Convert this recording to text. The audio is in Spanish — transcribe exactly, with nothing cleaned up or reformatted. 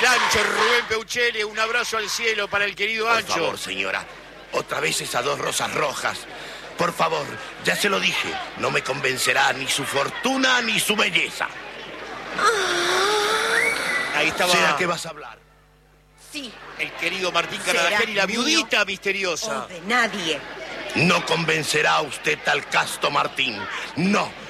Ancho, Rubén Peuchele, un abrazo al cielo para el querido Ancho. Por favor, señora, otra vez esas dos rosas rojas. Por favor, ya se lo dije, no me convencerá ni su fortuna ni su belleza. Ahí estaba. ¿Será que vas a hablar? Sí. El querido Martín Carabajal y la viudita misteriosa. O de nadie. No convencerá a usted tal casto Martín. No.